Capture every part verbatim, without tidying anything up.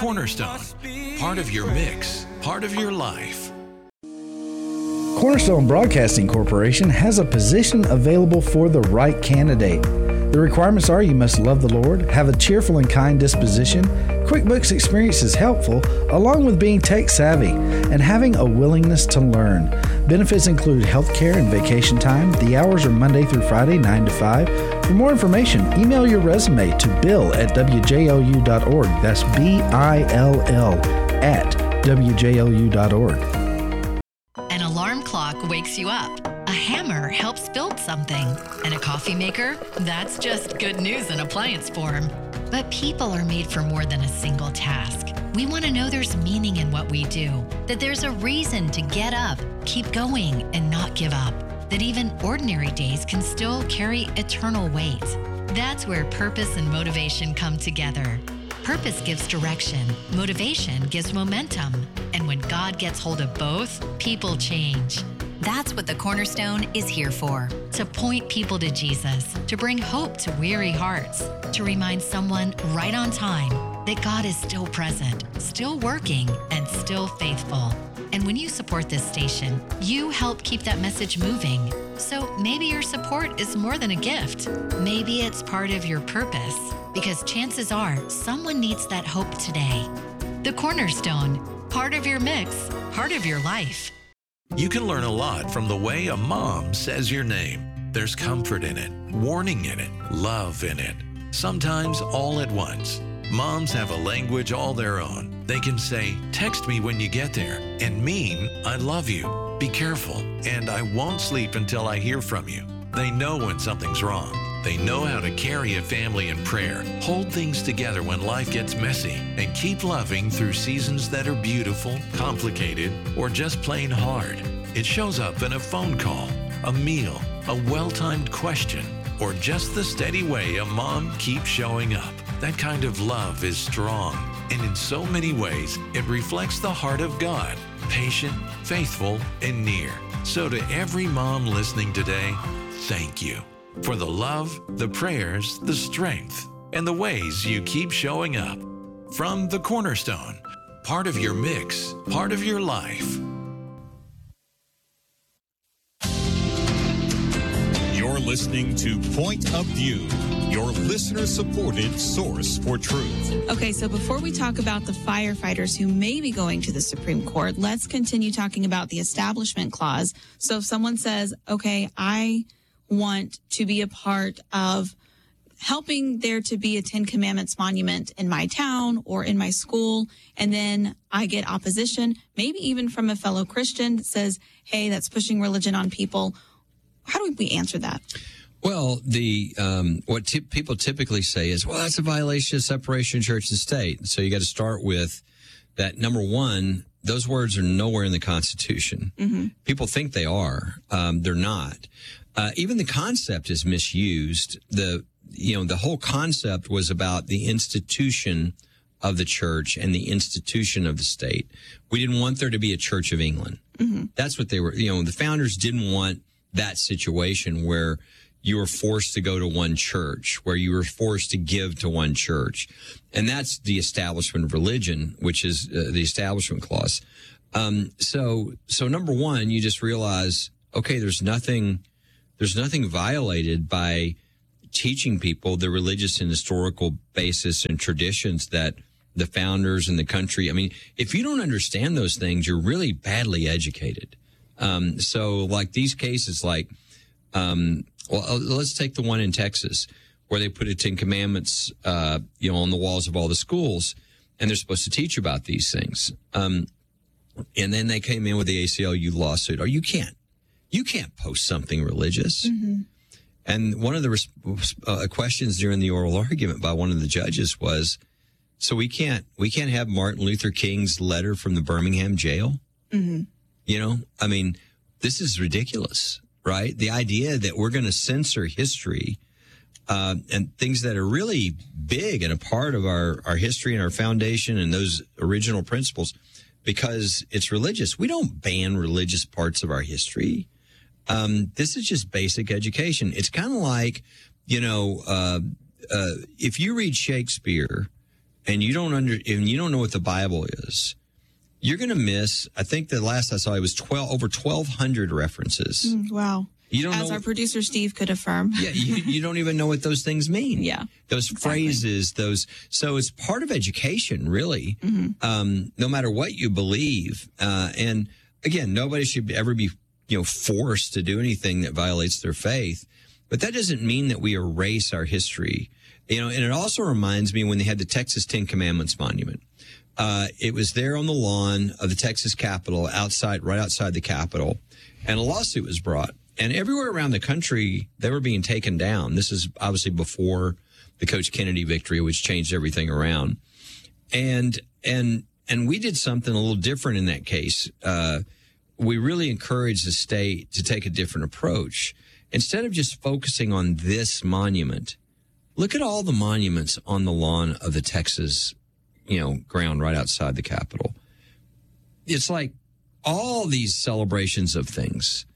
Cornerstone, part of your mix, part of your life. Cornerstone Broadcasting Corporation has a position available for the right candidate. The requirements are you must love the Lord, have a cheerful and kind disposition, QuickBooks experience is helpful, along with being tech savvy and having a willingness to learn. Benefits include health care and vacation time. The hours are Monday through Friday, nine to five. For more information, email your resume to bill at w j l u dot org. That's B I L L at w j l u dot org. An alarm clock wakes you up. A hammer helps build something. And a coffee maker? That's just good news in appliance form. But people are made for more than a single task. We want to know there's meaning in what we do, that there's a reason to get up, keep going, and not give up, that even ordinary days can still carry eternal weight. That's where purpose and motivation come together. Purpose gives direction, motivation gives momentum, and when God gets hold of both, people change. That's what the Cornerstone is here for, to point people to Jesus, to bring hope to weary hearts, to remind someone right on time that God is still present, still working, and still faithful. And when you support this station, you help keep that message moving. So maybe your support is more than a gift. Maybe it's part of your purpose, because chances are someone needs that hope today. The Cornerstone, part of your mix, part of your life. You can learn a lot from the way a mom says your name. There's comfort in it, warning in it, love in it. Sometimes all at once. Moms have a language all their own. They can say, text me when you get there, and mean, I love you, be careful, and I won't sleep until I hear from you. They know when something's wrong. They know how to carry a family in prayer, hold things together when life gets messy, and keep loving through seasons that are beautiful, complicated, or just plain hard. It shows up in a phone call, a meal, a well-timed question, or just the steady way a mom keeps showing up. That kind of love is strong, and in so many ways, it reflects the heart of God, patient, faithful, and near. So to every mom listening today, thank you for the love, the prayers, the strength, and the ways you keep showing up. From the Cornerstone, part of your mix, part of your life. You're listening to Point of View, your listener-supported source for truth. Okay, so before we talk about the firefighters who may be going to the Supreme Court, let's continue talking about the Establishment Clause. So if someone says, okay, I want to be a part of helping there to be a Ten Commandments monument in my town or in my school, and then I get opposition, maybe even from a fellow Christian that says, hey, that's pushing religion on people. How do we answer that? Well, the um, what t- people typically say is, well, that's a violation of separation of church and state. So you got to start with that. Number one, those words are nowhere in the Constitution. Mm-hmm. People think they are. Um, they're not. Uh, even the concept is misused. The you know the whole concept was about the institution of the church and the institution of the state. We didn't want there to be a Church of England. Mm-hmm. That's what they were. You know, the founders didn't want that situation where you were forced to go to one church, where you were forced to give to one church. And that's the establishment of religion, which is uh, the Establishment Clause. Um, so, so number one, you just realize, okay, there's nothing, there's nothing violated by teaching people the religious and historical basis and traditions that the founders and the country. I mean, if you don't understand those things, you're really badly educated. Um, so like these cases, like, um, well, let's take the one in Texas where they put a Ten Commandments, uh, you know, on the walls of all the schools, and they're supposed to teach about these things. Um, and then they came in with the A C L U lawsuit. Or you can't, you can't post something religious. Mm-hmm. And one of the res- uh, questions during the oral argument by one of the judges was, so we can't, we can't have Martin Luther King's letter from the Birmingham jail. Mm-hmm. You know, I mean, this is ridiculous. Right? The idea that we're going to censor history uh, and things that are really big and a part of our, our history and our foundation and those original principles because it's religious. We don't ban religious parts of our history. Um, this is just basic education. It's kind of like, you know, uh, uh, if you read Shakespeare and you don't under and you don't know what the Bible is, you're going to miss. I think the last I saw it was twelve over twelve hundred references. Mm, wow. You don't As know, our producer Steve could affirm. Yeah, you, you don't even know what those things mean. Yeah, those exactly. phrases, those. So it's part of education, really. Mm-hmm. Um, no matter what you believe, uh, and again, nobody should ever be, you know, forced to do anything that violates their faith. But that doesn't mean that we erase our history. You know, and it also reminds me when they had the Texas Ten Commandments Monument. Uh, it was there on the lawn of the Texas Capitol, outside, right outside the Capitol, and a lawsuit was brought. And everywhere around the country, they were being taken down. This is obviously before the Coach Kennedy victory, which changed everything around. And and and we did something a little different in that case. Uh, we really encouraged the state to take a different approach. Instead of just focusing on this monument, look at all the monuments on the lawn of the Texas, you know, ground right outside the Capitol. It's like all these celebrations of things.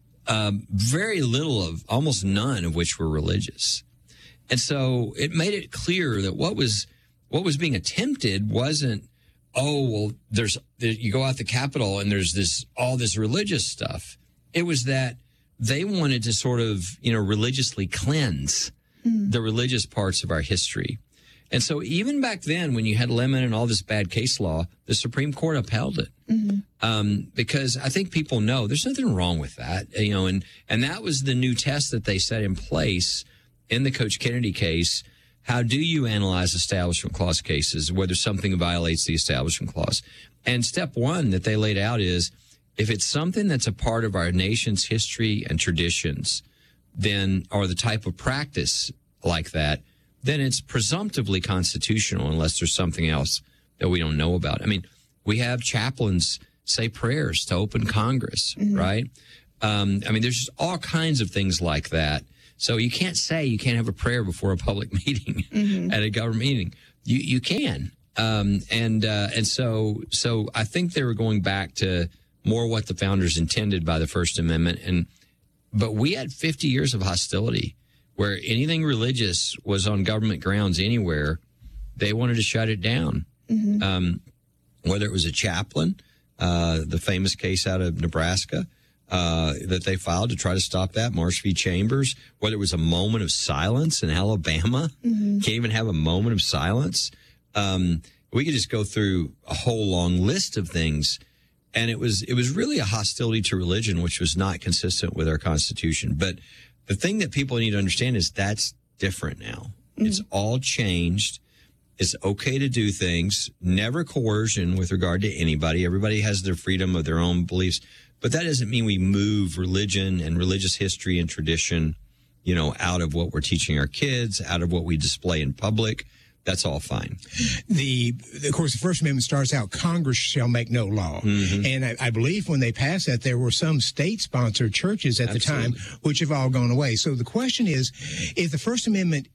Um, very little of, almost none of which were religious. And so it made it clear that what was, what was being attempted wasn't, oh, well, there's, there, you go out the Capitol and there's this, all this religious stuff. It was that they wanted to sort of, you know, religiously cleanse mm. the religious parts of our history. And so even back then, when you had Lemon and all this bad case law, the Supreme Court upheld it. Mm-hmm. Um, because I think people know there's nothing wrong with that, you know, and, and that was the new test that they set in place in the Coach Kennedy case. How do you analyze Establishment Clause cases, whether something violates the Establishment Clause? And step one that they laid out is if it's something that's a part of our nation's history and traditions, then, or the type of practice like that, then it's presumptively constitutional unless there's something else that we don't know about. I mean, we have chaplains say prayers to open Congress, mm-hmm. right? Um, I mean, there's just all kinds of things like that. So you can't say you can't have a prayer before a public meeting mm-hmm. at a government meeting. You you can, um, and uh, and so so I think they were going back to more what the founders intended by the First Amendment, and but we had fifty years of hostility where anything religious was on government grounds anywhere. They wanted to shut it down. Mm-hmm. Um, whether it was a chaplain, uh, the famous case out of Nebraska uh, that they filed to try to stop that, Marsh v. Chambers, whether it was a moment of silence in Alabama, mm-hmm. can't even have a moment of silence. Um, we could just go through a whole long list of things. And it was it was really a hostility to religion, which was not consistent with our Constitution. But the thing that people need to understand is that's different now. Mm-hmm. It's all changed. It's okay to do things, never coercion with regard to anybody. Everybody has their freedom of their own beliefs. But that doesn't mean we move religion and religious history and tradition, you know, out of what we're teaching our kids, out of what we display in public. That's all fine. The, of course, the First Amendment starts out, Congress shall make no law. Mm-hmm. And I, I believe when they passed that, there were some state-sponsored churches at Absolutely. the time, which have all gone away. So the question is, if the First Amendment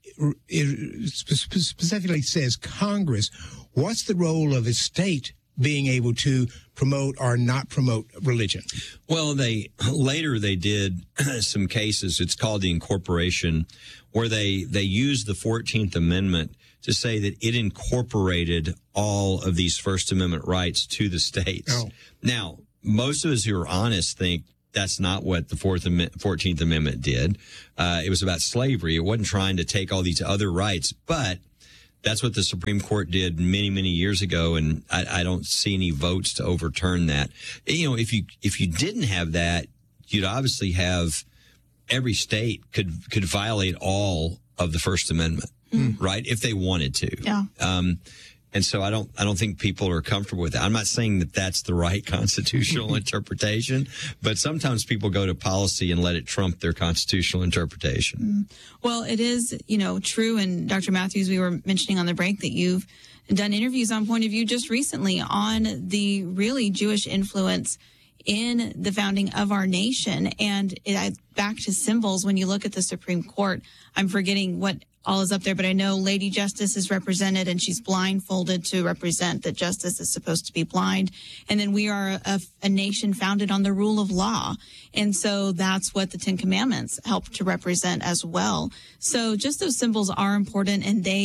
specifically says Congress, what's the role of a state being able to promote or not promote religion? Well, they later they did some cases. It's called the incorporation, where they, they used the fourteenth Amendment to say that it incorporated all of these First Amendment rights to the states. Oh. Now, most of us who are honest think that's not what the Fourth Am- fourteenth Amendment did. Uh, it was about slavery. It wasn't trying to take all these other rights, but that's what the Supreme Court did many, many years ago, and I, I don't see any votes to overturn that. You know, if you if you didn't have that, you'd obviously have every state could could violate all of the First Amendment. Mm. Right, if they wanted to, yeah. Um, and so I don't, I don't think people are comfortable with that. I'm not saying that that's the right constitutional interpretation, but sometimes people go to policy and let it trump their constitutional interpretation. Mm. Well, it is, you know, true. And Doctor Matthews, we were mentioning on the break that you've done interviews on Point of View just recently on the really Jewish influence in the founding of our nation. And it, I, back to symbols, when you look at the Supreme Court, I'm forgetting what all is up there, but I know Lady Justice is represented, and she's blindfolded to represent that justice is supposed to be blind. And then we are a, a nation founded on the rule of law. And so that's what the Ten Commandments help to represent as well. So just those symbols are important, and they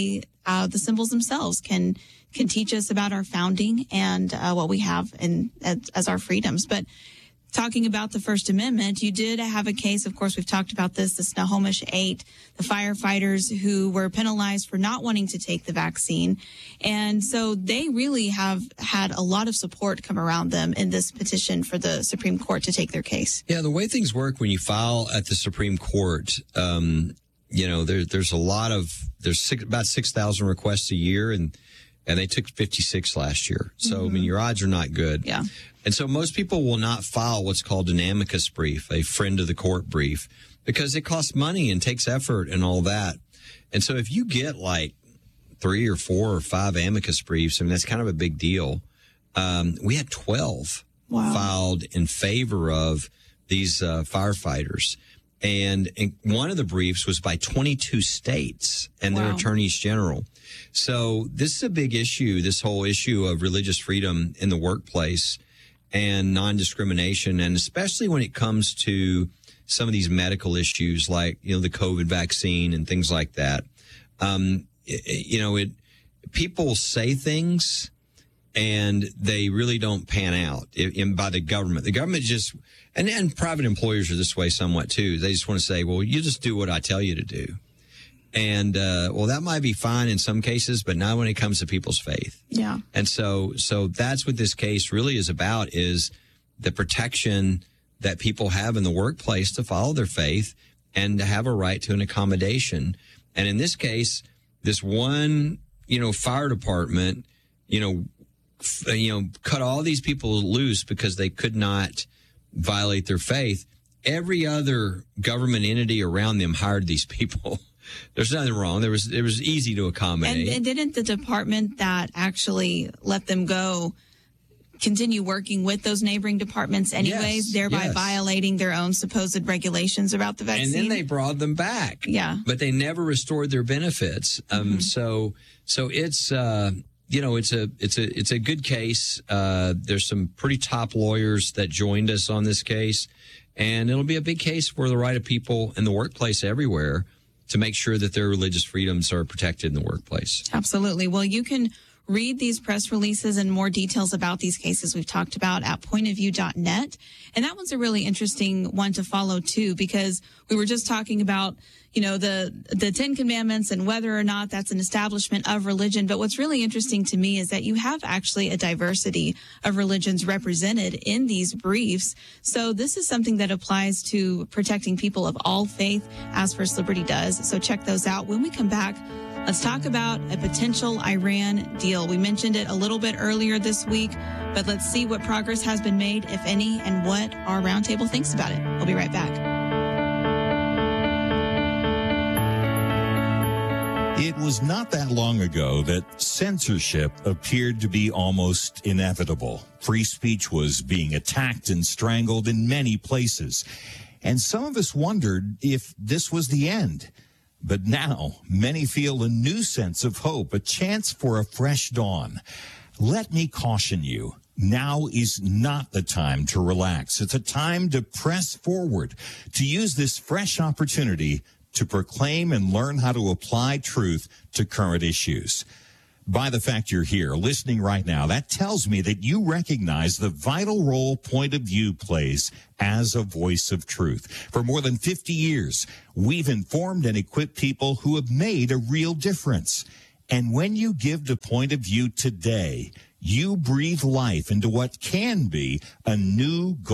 uh, the symbols themselves can can teach us about our founding and uh, what we have in as, as our freedoms. But talking about the First Amendment, you did have a case, of course, we've talked about this, the Snohomish Eight, the firefighters who were penalized for not wanting to take the vaccine. And so they really have had a lot of support come around them in this petition for the Supreme Court to take their case. Yeah, the way things work when you file at the Supreme Court, um, you know, there, there's a lot of, there's six, about six thousand requests a year, and and they took fifty-six last year. So, mm-hmm. I mean, your odds are not good. Yeah. And so most people will not file what's called an amicus brief, a friend of the court brief, because it costs money and takes effort and all that. And so if you get like three or four or five amicus briefs, I mean, that's kind of a big deal. Um, we had twelve wow. filed in favor of these uh, firefighters. And, and one of the briefs was by twenty-two states and wow. their attorneys general. So this is a big issue, this whole issue of religious freedom in the workplace and non-discrimination, and especially when it comes to some of these medical issues like, you know, the COVID vaccine and things like that. Um, it, you know, it people say things and they really don't pan out in, by the government. The government just, and, and private employers are this way somewhat too. They just want to say, well, you just do what I tell you to do. And, uh, well, that might be fine in some cases, but not when it comes to people's faith. Yeah. And so, so that's what this case really is about, is the protection that people have in the workplace to follow their faith and to have a right to an accommodation. And in this case, this one, you know, fire department, you know, f- you know, cut all these people loose because they could not violate their faith. Every other government entity around them hired these people. There's nothing wrong. There was, it was easy to accommodate. And, and didn't the department that actually let them go continue working with those neighboring departments anyways, yes, thereby yes. violating their own supposed regulations about the vaccine? And then they brought them back. Yeah. But they never restored their benefits. Um, mm-hmm. So, so it's, uh, you know, it's a, it's a, it's a good case. Uh, there's some pretty top lawyers that joined us on this case, and it'll be a big case for the right of people in the workplace everywhere to make sure that their religious freedoms are protected in the workplace. Absolutely. Well, you can read these press releases and more details about these cases we've talked about at point of view dot net. And that one's a really interesting one to follow too, because we were just talking about, you know, the, the Ten Commandments and whether or not that's an establishment of religion. But what's really interesting to me is that you have actually a diversity of religions represented in these briefs. So this is something that applies to protecting people of all faith, as First Liberty does. So check those out. When we come back, let's talk about a potential Iran deal. We mentioned it a little bit earlier this week, but let's see what progress has been made, if any, and what our roundtable thinks about it. We'll be right back. It was not that long ago that censorship appeared to be almost inevitable. Free speech was being attacked and strangled in many places. And some of us wondered if this was the end. But now, many feel a new sense of hope, a chance for a fresh dawn. Let me caution you, now is not the time to relax. It's a time to press forward, to use this fresh opportunity to proclaim and learn how to apply truth to current issues. By the fact you're here, listening right now, that tells me that you recognize the vital role Point of View plays as a voice of truth. For more than fifty years, we've informed and equipped people who have made a real difference. And when you give to Point of View today, you breathe life into what can be a new goal.